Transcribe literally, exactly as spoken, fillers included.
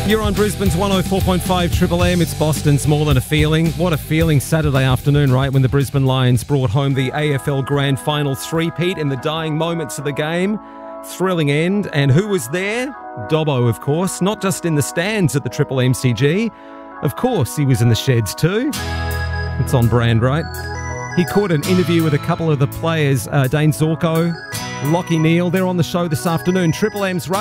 You're on Brisbane's one oh four point five Triple M. It's Boston's More Than a Feeling. What a feeling Saturday afternoon, right, when the Brisbane Lions brought home the A F L Grand Final three-peat in the dying moments of the game. Thrilling end. And who was there? Dobbo, of course. Not just in the stands at the Triple M C G. Of course, he was in the sheds too. It's on brand, right? He caught an interview with a couple of the players, uh, Dane Zorko, Lockie Neal. They're on the show this afternoon. Triple M's